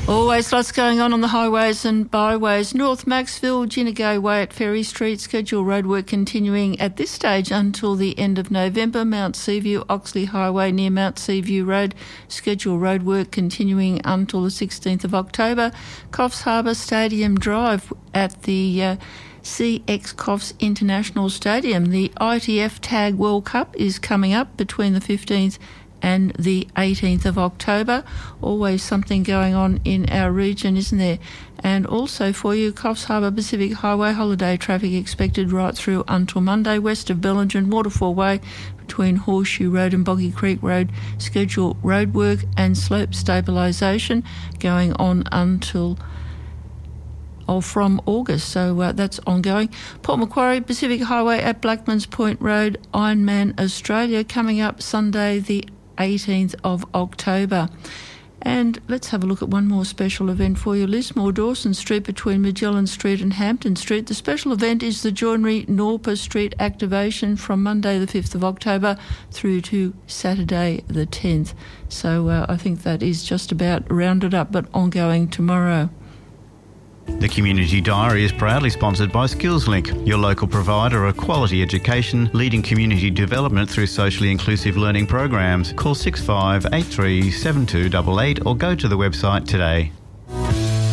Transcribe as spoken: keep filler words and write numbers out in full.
Always lots going on on the highways and byways. North Maxville, Jinagay Way at Ferry Street, scheduled roadwork continuing at this stage until the end of November. Mount Seaview, Oxley Highway near Mount Seaview Road, scheduled roadwork continuing until the sixteenth of October. Coffs Harbour Stadium Drive at the uh, C X Coffs International Stadium. The I T F Tag World Cup is coming up between the fifteenth and the eighteenth of October. Always something going on in our region, isn't there? And also for you, Coffs Harbour Pacific Highway holiday traffic expected right through until Monday, west of Bellingen Waterfall Way between Horseshoe Road and Boggy Creek Road. Scheduled roadwork and slope stabilisation going on until or from August, so uh, that's ongoing. Port Macquarie Pacific Highway at Blackmans Point Road, Ironman Australia coming up Sunday the eighteenth of October. And let's have a look at one more special event for you. Lismore Dawson Street between Magellan Street and Hampton Street. The special event is the Joinery Norpa Street activation from Monday the fifth of October through to Saturday the tenth. So uh, I think that is just about rounded up, but ongoing tomorrow. The Community Diary is proudly sponsored by SkillsLink, your local provider of quality education, leading community development through socially inclusive learning programs. Call six five eight three seven two eight eight or go to the website today.